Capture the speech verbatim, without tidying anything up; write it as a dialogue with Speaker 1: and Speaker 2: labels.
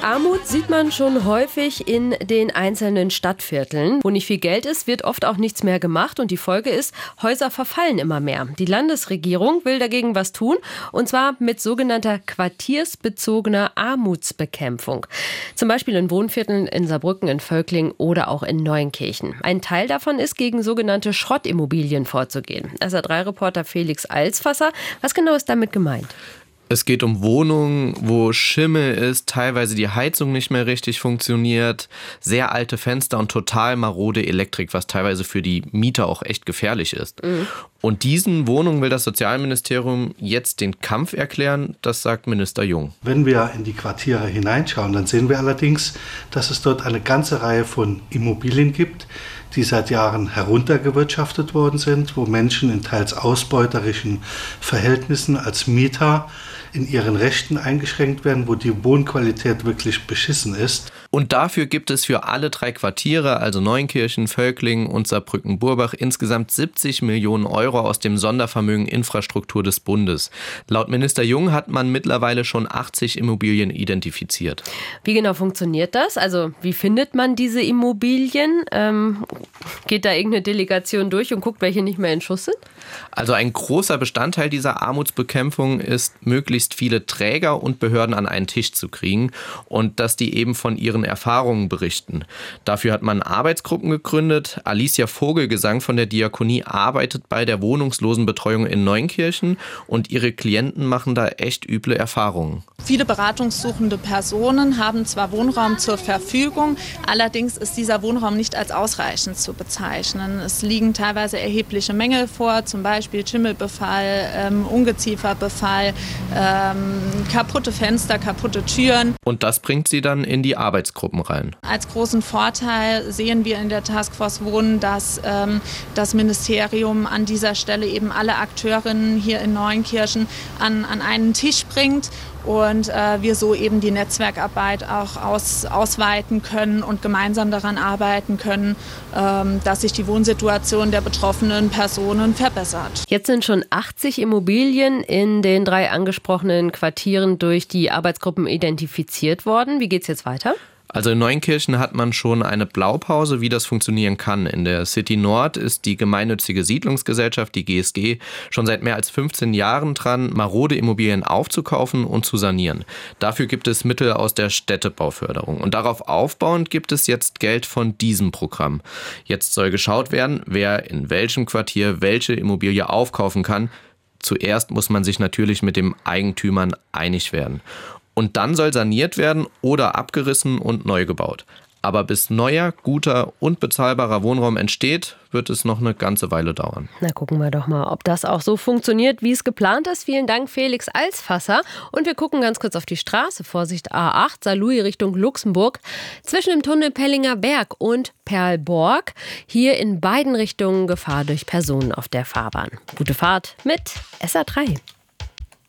Speaker 1: Armut sieht man schon häufig in den einzelnen Stadtvierteln. Wo nicht viel Geld ist, wird oft auch nichts mehr gemacht. Und die Folge ist, Häuser verfallen immer mehr. Die Landesregierung will dagegen was tun. Und zwar mit sogenannter quartiersbezogener Armutsbekämpfung. Zum Beispiel in Wohnvierteln in Saarbrücken, in Völkling oder auch in Neunkirchen. Ein Teil davon ist, gegen sogenannte Schrottimmobilien vorzugehen. S R drei Reporter Felix Alsfasser. Was genau ist damit gemeint?
Speaker 2: Es geht um Wohnungen, wo Schimmel ist, teilweise die Heizung nicht mehr richtig funktioniert, sehr alte Fenster und total marode Elektrik, was teilweise für die Mieter auch echt gefährlich ist. Mhm. Und diesen Wohnungen will das Sozialministerium jetzt den Kampf erklären, das sagt Minister Jung.
Speaker 3: Wenn wir in die Quartiere hineinschauen, dann sehen wir allerdings, dass es dort eine ganze Reihe von Immobilien gibt, die seit Jahren heruntergewirtschaftet worden sind, wo Menschen in teils ausbeuterischen Verhältnissen als Mieter in ihren Rechten eingeschränkt werden, wo die Wohnqualität wirklich beschissen ist.
Speaker 2: Und dafür gibt es für alle drei Quartiere, also Neunkirchen, Völkling und Saarbrücken-Burbach, insgesamt siebzig Millionen Euro aus dem Sondervermögen Infrastruktur des Bundes. Laut Minister Jung hat man mittlerweile schon achtzig Immobilien identifiziert.
Speaker 1: Wie genau funktioniert das? Also wie findet man diese Immobilien? Ähm, geht da irgendeine Delegation durch und guckt, welche nicht mehr in Schuss sind?
Speaker 2: Also ein großer Bestandteil dieser Armutsbekämpfung ist, möglichst viele Träger und Behörden an einen Tisch zu kriegen und dass die eben von ihren Erfahrungen berichten. Dafür hat man Arbeitsgruppen gegründet. Alicia Vogelgesang von der Diakonie arbeitet bei der Wohnungslosenbetreuung in Neunkirchen und ihre Klienten machen da echt üble Erfahrungen.
Speaker 4: Viele beratungssuchende Personen haben zwar Wohnraum zur Verfügung, allerdings ist dieser Wohnraum nicht als ausreichend zu bezeichnen. Es liegen teilweise erhebliche Mängel vor, zum Beispiel Schimmelbefall, ähm, Ungezieferbefall, ähm, kaputte Fenster, kaputte Türen.
Speaker 2: Und das bringt sie dann in die Arbeitsgruppen rein.
Speaker 4: Als großen Vorteil sehen wir in der Taskforce Wohnen, dass ähm, das Ministerium an dieser Stelle eben alle Akteurinnen hier in Neunkirchen an, an einen Tisch bringt. Und äh, wir so eben die Netzwerkarbeit auch aus, ausweiten können und gemeinsam daran arbeiten können, ähm, dass sich die Wohnsituation der betroffenen Personen verbessert.
Speaker 1: Jetzt sind schon achtzig Immobilien in den drei angesprochenen Quartieren durch die Arbeitsgruppen identifiziert worden. Wie geht's jetzt weiter?
Speaker 2: Also in Neunkirchen hat man schon eine Blaupause, wie das funktionieren kann. In der City Nord ist die gemeinnützige Siedlungsgesellschaft, die G S G, schon seit mehr als fünfzehn Jahren dran, marode Immobilien aufzukaufen und zu sanieren. Dafür gibt es Mittel aus der Städtebauförderung. Und darauf aufbauend gibt es jetzt Geld von diesem Programm. Jetzt soll geschaut werden, wer in welchem Quartier welche Immobilie aufkaufen kann. Zuerst muss man sich natürlich mit den Eigentümern einig werden. Und dann soll saniert werden oder abgerissen und neu gebaut. Aber bis neuer, guter und bezahlbarer Wohnraum entsteht, wird es noch eine ganze Weile dauern.
Speaker 1: Na, gucken wir doch mal, ob das auch so funktioniert, wie es geplant ist. Vielen Dank, Felix Alsfasser. Und wir gucken ganz kurz auf die Straße. Vorsicht, A acht, Saarlouis Richtung Luxemburg. Zwischen dem Tunnel Pellinger Berg und Perlborg. Hier in beiden Richtungen Gefahr durch Personen auf der Fahrbahn. Gute Fahrt mit S R drei.